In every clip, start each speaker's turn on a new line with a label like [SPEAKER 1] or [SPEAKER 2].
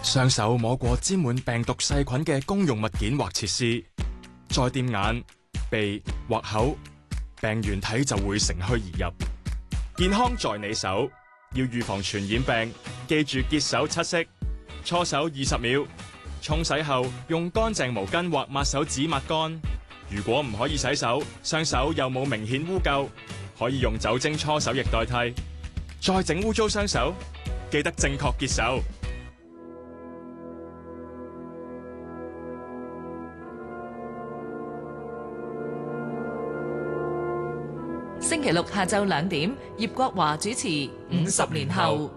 [SPEAKER 1] 雙手摸過沾滿病毒細菌嘅公用物件或設施，再掂眼、鼻或口，病原體就會乘虛而入。健康在你手，要預防傳染病，記住潔手七式：搓手20秒，沖洗後用乾淨毛巾或抹手紙抹乾。如果唔可以洗手，雙手又冇明顯污垢，可以用酒精搓手液代替。再整污糟雙手，記得正確潔手。
[SPEAKER 2] 星期六下晝2點，葉國華主持《50年後》。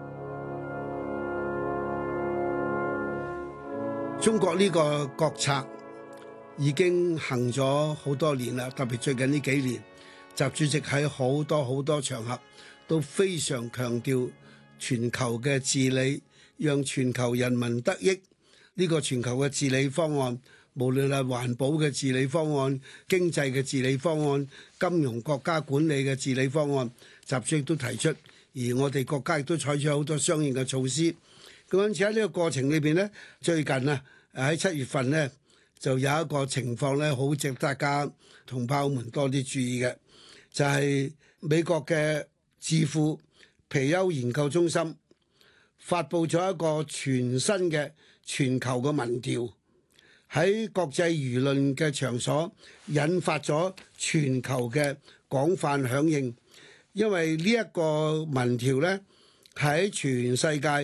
[SPEAKER 3] 中國呢個國策已經行咗好多年啦，特別最近呢幾年，習主席喺好多場合都非常強調全球嘅治理，讓全球人民得益。呢個全球嘅治理方案，無論係環保嘅治理方案、經濟嘅治理方案、金融國家管理嘅治理方案，習主席都提出，而我哋國家亦都採取好多相應嘅措施。咁因此喺呢個過程裏邊呢，最近啊喺7月份呢，就有一個情況呢，好值得大家同胞們多啲注意嘅，就係美國嘅智庫皮尤研究中心發布咗一個全新嘅全球嘅民調，喺國際輿論嘅場所引發咗全球嘅廣泛響應，因為呢一個民調呢，喺全世界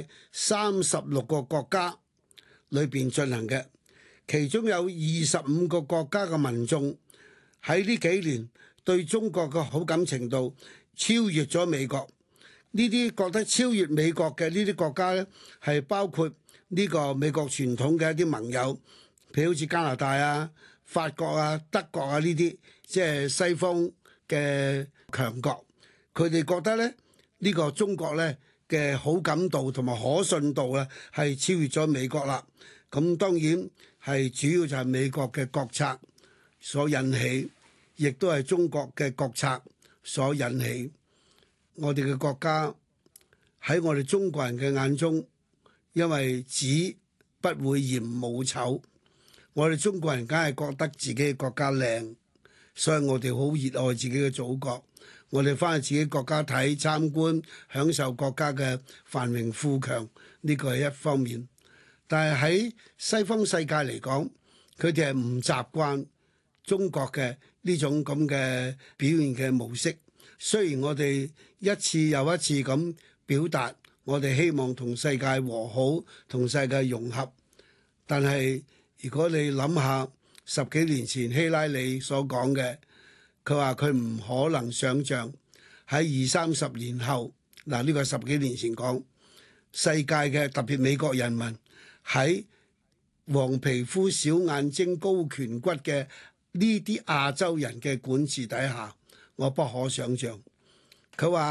[SPEAKER 3] 36個國家裏邊進行嘅，其中有25個國家嘅民眾喺呢幾年對中國嘅好感程度超越咗美國。呢啲覺得超越美國嘅呢啲國家呢，係包括呢個美國傳統嘅一啲盟友，譬如好似加拿大啊、法國啊、德國啊呢啲，即係西方嘅強國。佢哋覺得咧，呢個中國咧嘅好感度同埋可信度咧係超越咗美國啦。咁當然係主要就係美國嘅國策所引起，亦都係中國嘅國策所引起。我哋嘅國家喺我哋中國人嘅眼中，因為子不會嫌母醜，我哋中國人梗係覺得自己嘅國家靚，所以我哋好熱愛自己嘅祖國。我哋翻去自己國家睇參觀，享受國家嘅繁榮富強，呢個係一方面。但係喺西方世界嚟講，佢哋係唔習慣中國嘅呢種咁嘅表現嘅模式。雖然我哋一次又一次咁表達我哋希望同世界和好、同世界融合，但係如果你諗下10幾年前希拉里所講嘅，佢話佢唔可能想像喺20-30年後，嗱呢個10幾年前講，世界嘅特別美國人民喺黃皮膚、小眼睛、高顴骨嘅呢啲亞洲人嘅管治底下，我不可想像。佢話